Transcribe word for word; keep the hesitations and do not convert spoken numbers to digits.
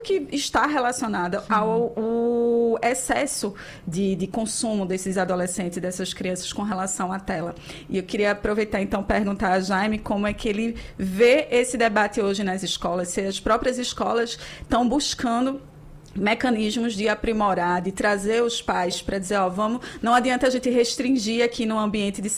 que está relacionada ao, ao excesso de, de consumo desses adolescentes, dessas crianças com relação à tela. E eu queria aproveitar, então, perguntar a Jaime como é que ele vê esse debate hoje nas escolas, se as próprias escolas estão buscando mecanismos de aprimorar, de trazer os pais para dizer, ó, vamos, não adianta a gente restringir aqui no ambiente de